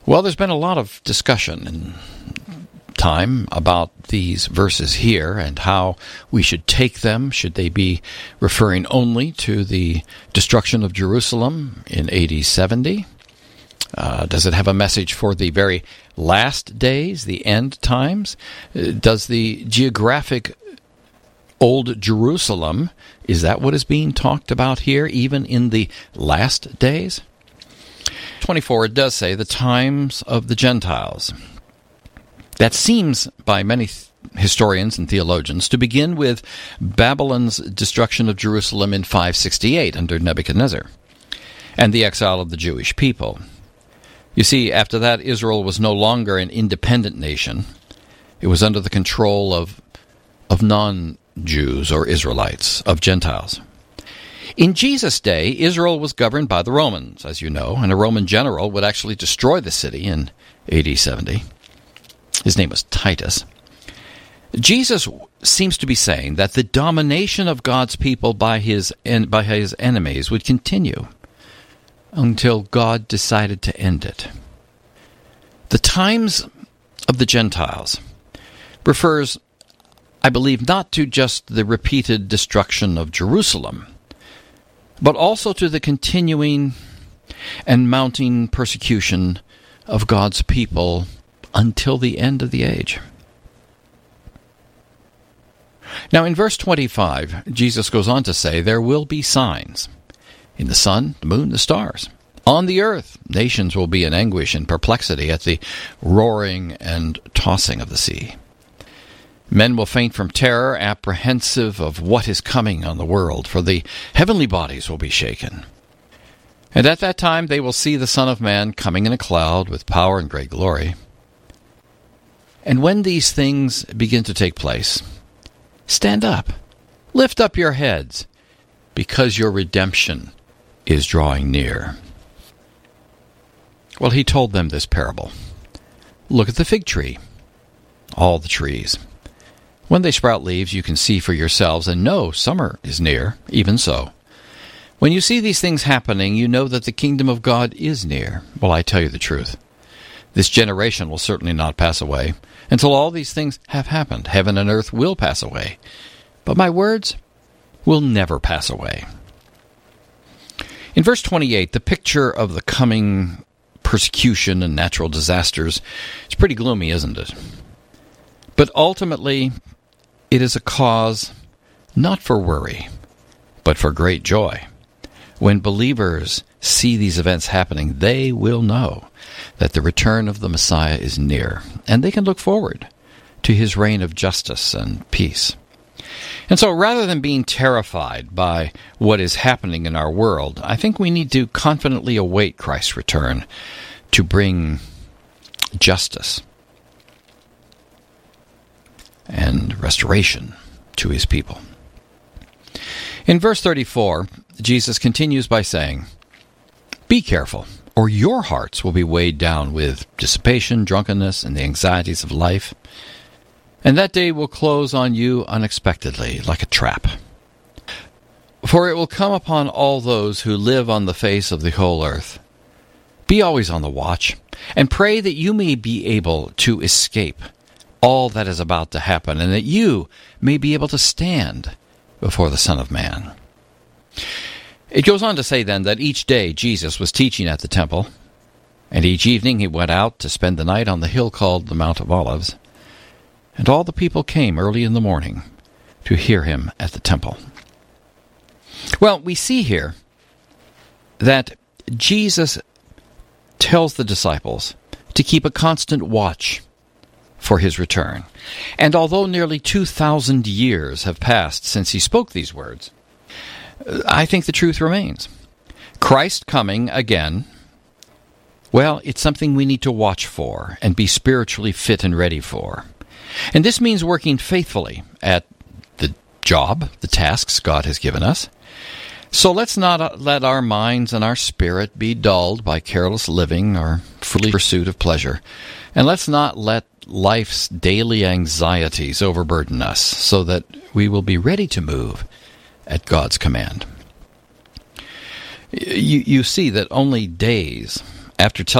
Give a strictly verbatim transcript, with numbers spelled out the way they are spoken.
Well, there's been a lot of discussion in time about these verses here and how we should take them. Should they be referring only to the destruction of Jerusalem in A D seventy? Uh, does it have a message for the very last days, the end times? Uh, does the geographic Old Jerusalem, is that what is being talked about here, even in the last days? twenty-four, it does say the times of the Gentiles. That seems, by many th- historians and theologians, to begin with Babylon's destruction of Jerusalem in five sixty-eight under Nebuchadnezzar, and the exile of the Jewish people. You see, after that, Israel was no longer an independent nation. It was under the control of, of non-Jews or Israelites, of Gentiles. In Jesus' day, Israel was governed by the Romans, as you know, and a Roman general would actually destroy the city in A D seventy. His name was Titus. Jesus seems to be saying that the domination of God's people by his by his enemies would continue until God decided to end it. The times of the Gentiles refers, I believe, not to just the repeated destruction of Jerusalem, but also to the continuing and mounting persecution of God's people until the end of the age. Now, in verse twenty-five, Jesus goes on to say, there will be signs in the sun, the moon, the stars. On the earth, nations will be in anguish and perplexity at the roaring and tossing of the sea. Men will faint from terror, apprehensive of what is coming on the world, for the heavenly bodies will be shaken. And at that time they will see the Son of Man coming in a cloud with power and great glory. And when these things begin to take place, stand up, lift up your heads, because your redemption is drawing near. Well, he told them this parable. Look at the fig tree, all the trees. When they sprout leaves, you can see for yourselves, and know summer is near, even so. When you see these things happening, you know that the kingdom of God is near. Well, I tell you the truth. This generation will certainly not pass away until all these things have happened. Heaven and earth will pass away, but my words will never pass away. In verse twenty-eight, the picture of the coming persecution and natural disasters is pretty gloomy, isn't it? But ultimately, it is a cause not for worry, but for great joy. When believers see these events happening, they will know that the return of the Messiah is near, and they can look forward to his reign of justice and peace. And so rather than being terrified by what is happening in our world, I think we need to confidently await Christ's return to bring justice and restoration to his people. In verse thirty-four, Jesus continues by saying, "Be careful, or your hearts will be weighed down with dissipation, drunkenness, and the anxieties of life. And that day will close on you unexpectedly, like a trap. For it will come upon all those who live on the face of the whole earth. Be always on the watch, and pray that you may be able to escape all that is about to happen, and that you may be able to stand before the Son of Man." It goes on to say then that each day Jesus was teaching at the temple, and each evening he went out to spend the night on the hill called the Mount of Olives. And all the people came early in the morning to hear him at the temple. Well, we see here that Jesus tells the disciples to keep a constant watch for his return. And although nearly two thousand years have passed since he spoke these words, I think the truth remains. Christ coming again, well, it's something we need to watch for and be spiritually fit and ready for. And this means working faithfully at the job, the tasks God has given us. So let's not let our minds and our spirit be dulled by careless living or foolish pursuit of pleasure. And let's not let life's daily anxieties overburden us, so that we will be ready to move at God's command. You, you see that only days after telling